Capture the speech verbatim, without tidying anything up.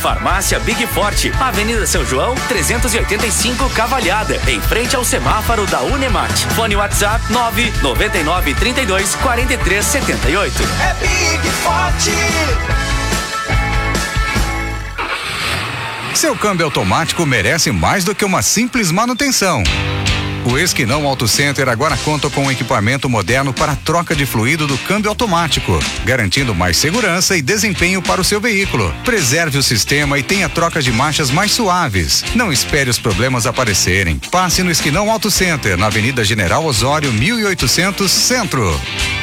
Farmácia Big Forte, Avenida São João, trezentos e oitenta e cinco, Cavalhada, em frente ao semáforo da Unemate. Fone WhatsApp nove nove nove, trinta e dois, quarenta e três, setenta e oito. É Big Forte. Seu câmbio automático merece mais do que uma simples manutenção. O Esquinão Auto Center agora conta com um equipamento moderno para troca de fluido do câmbio automático, garantindo mais segurança e desempenho para o seu veículo. Preserve o sistema e tenha troca de marchas mais suaves. Não espere os problemas aparecerem. Passe no Esquinão Auto Center, na Avenida General Osório, mil e oitocentos, Centro.